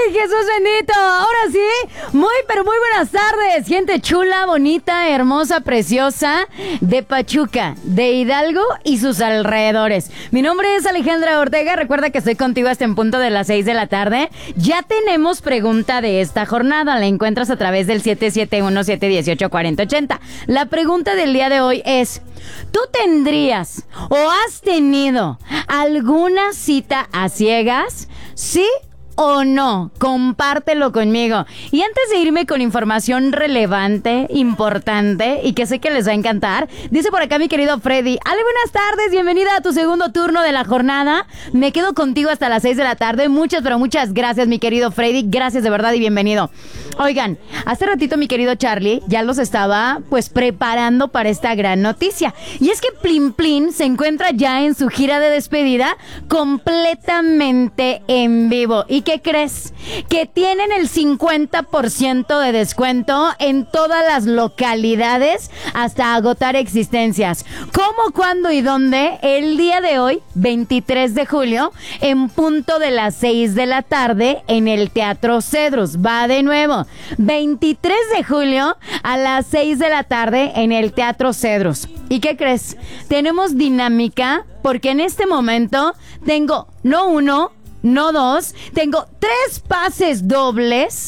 Jesús bendito! Ahora sí, pero muy buenas tardes, gente chula, bonita, hermosa, preciosa de Pachuca, de Hidalgo y sus alrededores. Mi nombre es Alejandra Ortega, recuerda que estoy contigo hasta en punto de las 6 de la tarde. Ya tenemos pregunta de esta jornada, la encuentras a través del 771-718-4080. La pregunta del día de hoy es: ¿tú tendrías o has tenido alguna cita a ciegas? ¿Sí o no? Compártelo conmigo. Y antes de irme con información relevante, importante y que sé que les va a encantar, dice por acá mi querido Freddy: Ale, buenas tardes, bienvenida a tu segundo turno de la jornada. Me quedo contigo hasta las 6 de la tarde. Muchas, pero muchas gracias, mi querido Freddy. Gracias de verdad y bienvenido. Oigan, hace ratito mi querido Charlie ya los estaba pues preparando para esta gran noticia. Y es que Plin Plin se encuentra ya en su gira de despedida completamente en vivo. ¿Y qué crees? Que tienen el 50% de descuento en todas las localidades hasta agotar existencias. ¿Cómo, cuándo y dónde? El día de hoy, 23 de julio, en punto de las 6 de la tarde en el Teatro Cedros. Va de nuevo. 23 de julio a las 6 de la tarde en el Teatro Cedros. ¿Y qué crees? Tenemos dinámica porque en este momento tengo no uno, no dos, tengo tres pases dobles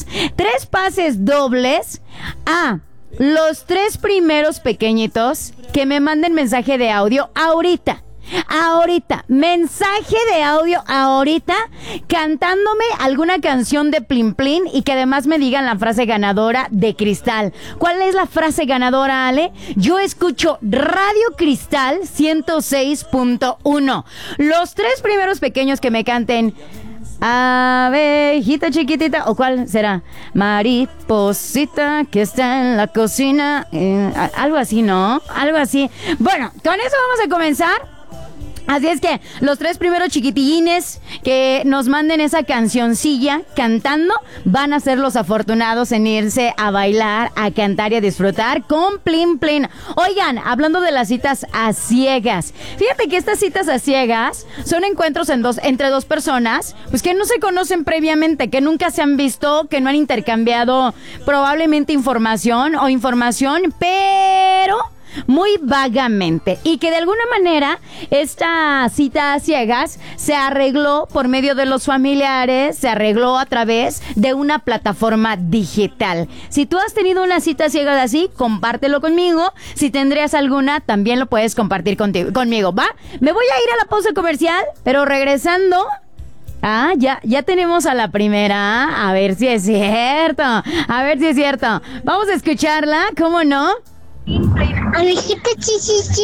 a los tres primeros pequeñitos que me manden mensaje de audio ahorita, mensaje de audio ahorita, cantándome alguna canción de Plin Plin y que además me digan la frase ganadora de Cristal. ¿Cuál es la frase ganadora, Ale? Yo escucho Radio Cristal 106.1. Los tres primeros pequeños que me canten abejita chiquitita, ¿o cuál será? Mariposita que está en la cocina, algo así, ¿no? Algo así. Bueno, con eso vamos a comenzar. Así es que los tres primeros chiquitillines que nos manden esa cancioncilla cantando van a ser los afortunados en irse a bailar, a cantar y a disfrutar con Plin Plin. Oigan, hablando de las citas a ciegas, fíjate que estas citas a ciegas son encuentros entre dos personas pues que no se conocen previamente, que nunca se han visto, que no han intercambiado probablemente información, pero muy vagamente, y que de alguna manera esta cita a ciegas se arregló por medio de los familiares, se arregló a través de una plataforma digital. Si tú has tenido una cita a ciegas así, compártelo conmigo. Si tendrías alguna, también lo puedes compartir conmigo, ¿va? Me voy a ir a la pausa comercial, pero regresando, ya tenemos a la primera. A ver si es cierto. Vamos a escucharla, ¿cómo no? Abejita chichichi,